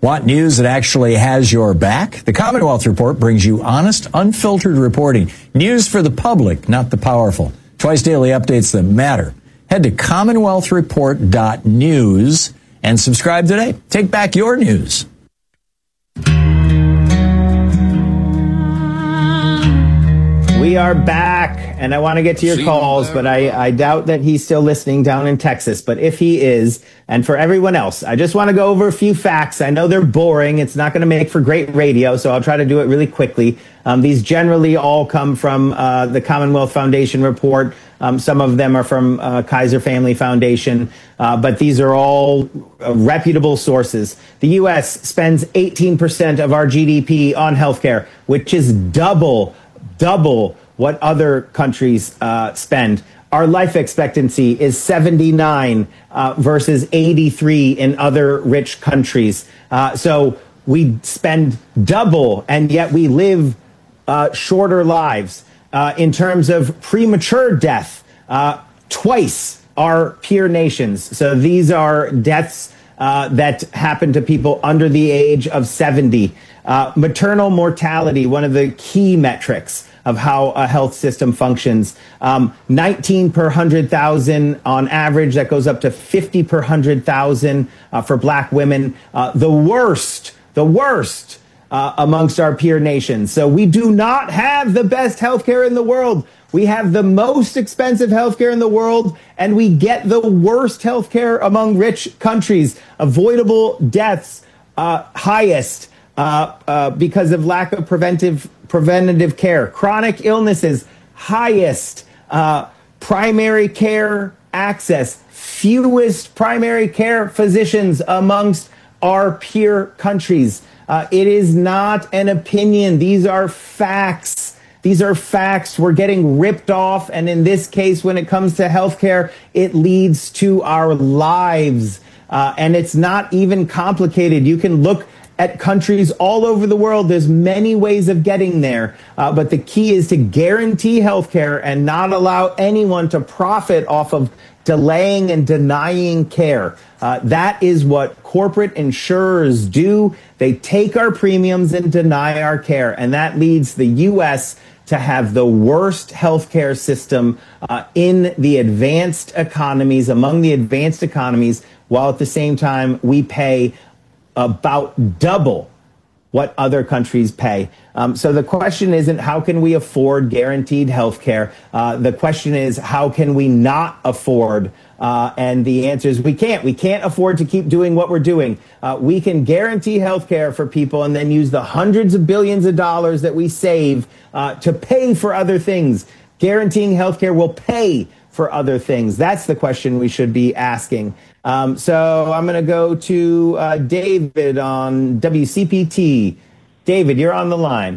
Want news that actually has your back? The Commonwealth Report brings you honest, unfiltered reporting. News for the public, not the powerful. Twice daily updates that matter. Head to commonwealthreport.news and subscribe today. Take back your news. We are back, and I want to get to your calls, but I doubt that he's still listening down in Texas. But if he is, and for everyone else, I just want to go over a few facts. I know they're boring. It's not going to make for great radio, so I'll try to do it really quickly. These generally all come from the Commonwealth Foundation report. Some of them are from Kaiser Family Foundation, but these are all reputable sources. The U.S. spends 18% of our GDP on healthcare, which is double what other countries spend. Our life expectancy is 79 versus 83 in other rich countries. So we spend double, and yet we live shorter lives. In terms of premature death, twice our peer nations. So these are deaths that happen to people under the age of 70. Maternal mortality, one of the key metrics of how a health system functions. 19 per 100,000 on average. That goes up to 50 per 100,000 for Black women. The worst amongst our peer nations. So we do not have the best healthcare in the world. We have the most expensive healthcare in the world, and we get the worst healthcare among rich countries. Avoidable deaths, highest because of lack of preventative care. Chronic illnesses, highest. Primary care access, fewest primary care physicians amongst our peer countries. It is not an opinion. These are facts. These are facts. We're getting ripped off. And in this case, when it comes to healthcare, it leads to our lives. And it's not even complicated. You can look at countries all over the world. There's many ways of getting there. But the key is to guarantee healthcare and not allow anyone to profit off of delaying and denying care. That is what corporate insurers do. They take our premiums and deny our care. And that leads the U.S. to have the worst healthcare system in the advanced economies, among the advanced economies, while at the same time we pay about double what other countries pay. So the question isn't how can we afford guaranteed health care? The question is how can we not afford? And the answer is we can't. We can't afford to keep doing what we're doing. We can guarantee health care for people and then use the hundreds of billions of dollars that we save to pay for other things. Guaranteeing health care will pay for other things. That's the question we should be asking. So I'm going to go to David on WCPT. David, you're on the line.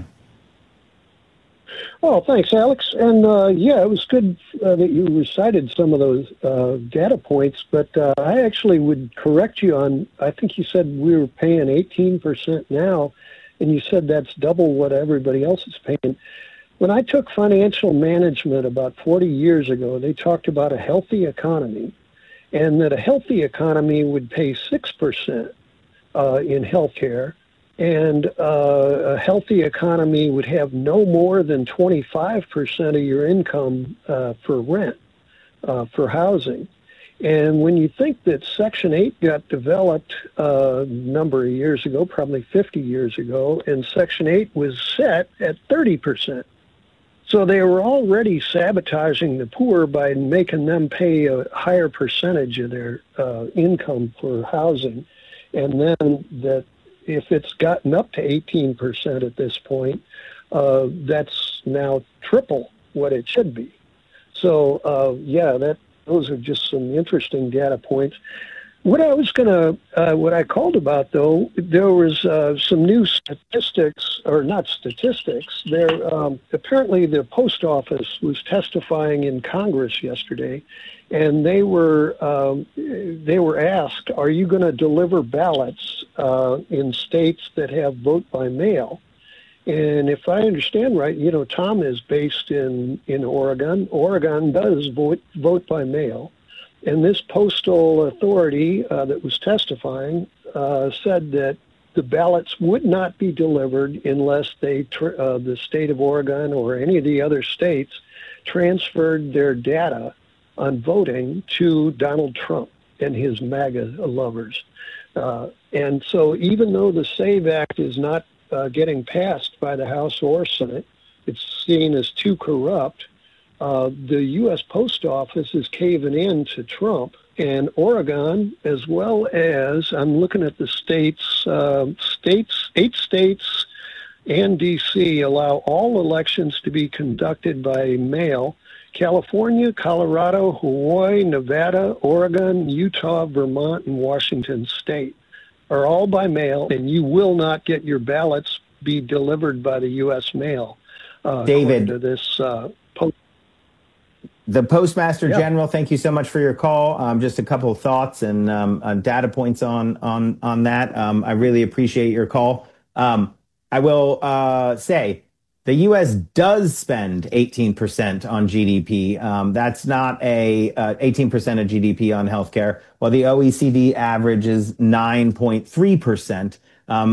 Oh, thanks, Alex. And yeah, it was good that you recited some of those data points, but I actually would correct you on, I think you said we were paying 18% now, and you said that's double what everybody else is paying. When I took financial management about 40 years ago, they talked about a healthy economy, and that a healthy economy would pay 6% in health care, and a healthy economy would have no more than 25% of your income for rent, for housing. And when you think that Section 8 got developed a number of years ago, probably 50 years ago, and Section 8 was set at 30%. So they were already sabotaging the poor by making them pay a higher percentage of their income for housing. And then that if it's gotten up to 18% at this point, that's now triple what it should be. So, yeah, those are just some interesting data points. What I called about, though, there was some new statistics, or not statistics. Apparently the post office was testifying in Congress yesterday, and they were asked, are you going to deliver ballots in states that have vote by mail? And if I understand right, Tom is based in Oregon. Oregon does vote by mail. And this postal authority that was testifying said that the ballots would not be delivered unless the state of Oregon or any of the other states transferred their data on voting to Donald Trump and his MAGA lovers. And so even though the SAVE Act is not getting passed by the House or Senate, it's seen as too corrupt, the U.S. Post Office is caving in to Trump. And Oregon, as well as, I'm looking at the states, 8 states and D.C. allow all elections to be conducted by mail. California, Colorado, Hawaii, Nevada, Oregon, Utah, Vermont, and Washington State are all by mail, and you will not get your ballots be delivered by the U.S. mail. David, to this the Postmaster General, thank you so much for your call. Just a couple of thoughts and data points on that. I really appreciate your call. I will say the U.S. does spend 18% on GDP. That's not 18% of GDP on healthcare, while the OECD average is 9.3%.